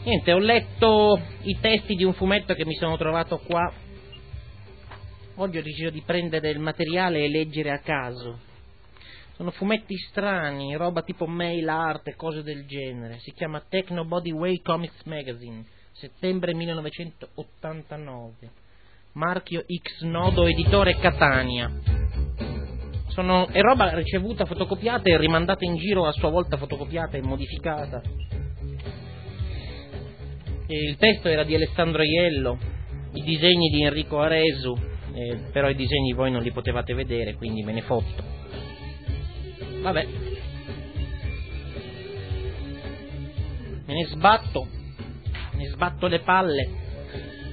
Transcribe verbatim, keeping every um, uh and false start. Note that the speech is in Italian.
Niente, ho letto i testi di un fumetto che mi sono trovato qua. Oggi ho deciso di prendere il materiale e leggere a caso. Sono fumetti strani, roba tipo mail art e cose del genere. Si chiama Techno Bodyway Comics Magazine, settembre millenovecentottantanove. Marchio X Nodo, editore Catania. Sono, è roba ricevuta, fotocopiata e rimandata in giro, a sua volta fotocopiata e modificata. E il testo era di Alessandro Aiello, i disegni di Enrico Aresu, eh, però i disegni voi non li potevate vedere, quindi me ne fotto. Vabbè, me ne sbatto, me ne sbatto le palle.